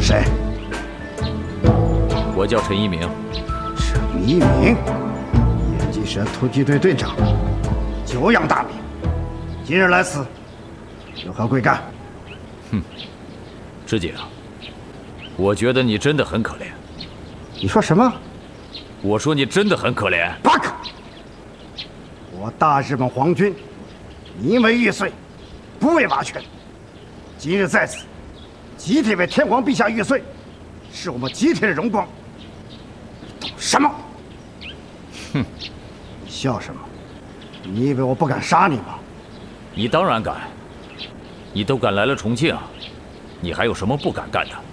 是谁？ 我叫陈一鸣。 陈一鸣，野鸡神突击队队长，久仰大名，今日来此，有何贵干？ 知景，我觉得你真的很可怜。 你说什么？ 我说你真的很可怜。 巴克！我大日本皇军宁为玉碎，不为瓦全。今日在此，集体为天皇陛下玉碎，是我们集体的荣光。你懂什么？ 哼！ 你笑什么？你以为我不敢杀你吗？ 你当然敢。你都敢来了重庆，你还有什么不敢干的？